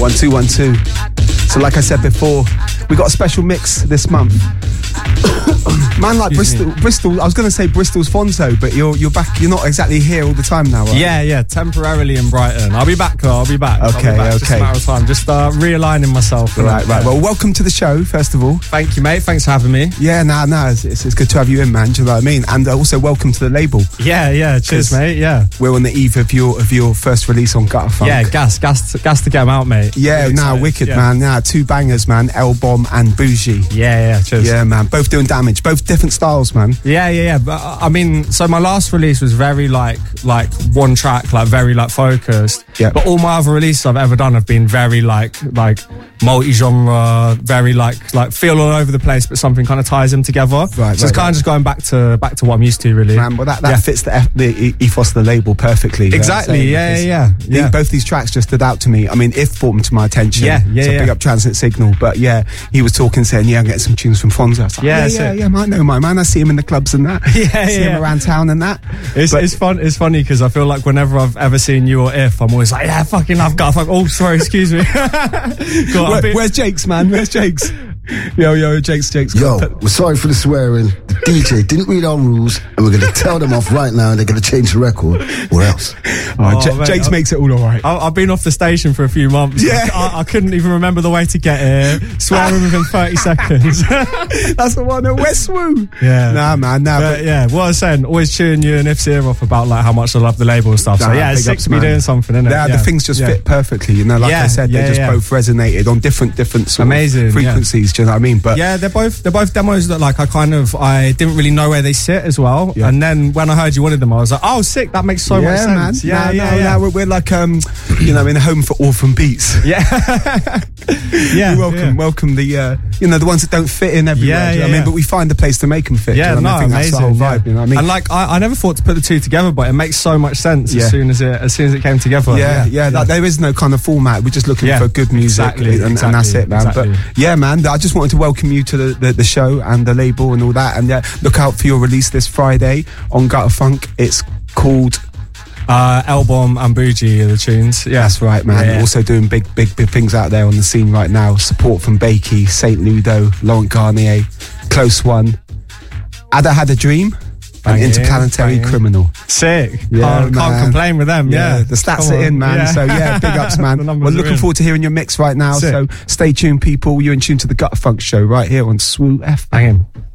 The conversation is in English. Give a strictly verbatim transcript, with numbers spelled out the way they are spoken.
One, two, one, two. So like I said before, we got a special mix this month. Man, like Bristol, Bristol. I was going to say Bristol's Fonzo, but you're you're back. You're not exactly here all the time now, right? Yeah, yeah. Temporarily in Brighton. I'll be back though. I'll be back. Okay, I'll be back. okay. Just a matter of time. Just uh, realigning myself. Right, right. Well, welcome to the show, first of all. Thank you, mate. Thanks for having me. Yeah, nah, nah. It's, it's, it's good to have you in, man. Do you know what I mean? And uh, also, welcome to the label. Yeah, yeah. Cheers, mate. Yeah. We're on the eve of your of your first release on Gutter Funk. Yeah, gas, gas, gas to get them out, mate. Yeah, Really nah, excited. wicked, yeah. man. Nah, two bangers, man. L-Bomb and Bougie. Yeah, yeah. Cheers. Yeah, man. Both doing damage. Both different styles, man. Yeah, yeah, yeah. But uh, I mean, so my last release was very like like one track, like very like focused. Yeah. But all my other releases I've ever done have been very like like multi-genre, very like like feel all over the place, but something kind of ties them together. Right, so right, it's kind right. of just going back to back to what I'm used to, really. Man, well, that, that Yeah. fits the, F- the ethos of the label perfectly. you know what I'm Exactly, saying? yeah, Because yeah, the- yeah. Both these tracks just stood out to me. I mean, If brought them to my attention. Yeah, yeah, So yeah. big up Transit Signal. But yeah, he was talking, saying, yeah, I'm getting some tunes from Fonzo. I was like, Yeah, yeah, that's yeah, it. yeah, man, I know my man. I see him in the clubs and that. Yeah, see yeah. him around town and that. It's, But- it's fun. It's funny because I feel like whenever I've ever seen you or If, I'm always like, yeah, fucking love Gutter Funk. Oh, sorry, excuse me. God, Where, I've been- where's Jake's, man? Where's Jake's? Yo, yo, Jake's, Jake's. Yo, we're sorry for the swearing. The D J didn't read our rules, and we're going to tell them off right now, and they're going to change the record, or else. Oh, Oh, J- mate, Jake's I- makes it all alright. I- I've been off the station for a few months. Yeah. I, I couldn't even remember the way to get here. Swearing within thirty seconds. That's the one at West Woo. Yeah. Nah, man, nah. But But, yeah, what I was saying, always cheering you and If's ear off about like how much I love the label and stuff. So Nah, yeah, it's big sick ups, to be man. doing something, innit? yeah, yeah. the things just yeah. fit perfectly, you know. Like Yeah, I said, yeah, they just yeah. both resonated on different, different sort Amazing, of yeah. frequencies. Do you know what I mean? But Yeah, they're both they're both demos that like I kind of I didn't really know where they sit as well. Yeah. And then when I heard you wanted them, I was like, oh, sick! That makes so yeah, much sense. man. Yeah, Nah, yeah, nah, yeah. nah, we're, we're like, um, you know, in a home for orphan beats. Yeah, yeah. we welcome, yeah. welcome the, uh, you know, the ones that don't fit in everywhere. Yeah, do you know yeah, what I mean, yeah. but we find a place to make them fit. Yeah, do you know no, what I mean? I think amazing. that's the whole vibe. yeah. You know what I mean? And like, I, I never thought to put the two together, but it makes so much sense Yeah. as soon as it as soon as it came together. yeah, yeah, That, there is no kind of format. We're just looking Yeah, for good music, exactly, and, and exactly, that's it, man. exactly. But yeah, man, I just wanted to welcome you to the, the, the show and the label and all that. And yeah, look out for your release this Friday on Gutter Funk. It's called. Uh, L-Bomb and Bougie are the tunes. Yeah, That's right, man. Yeah. Also doing big, big, big things out there on the scene right now. Support from Bakey, Saint Ludo, Laurent Garnier, Close One, Ada Had a Dream, Banging, and Interplanetary banging. Criminal. Sick. Yeah, can't, can't man. complain with them. Yeah, the stats Come are in, on. man. Yeah. So yeah, big ups, man. The We're numbers are looking in. forward to hearing your mix right now. Sick. So stay tuned, people. You're in tune to the Gutter Funk Show right here on Swoo F M. Banging.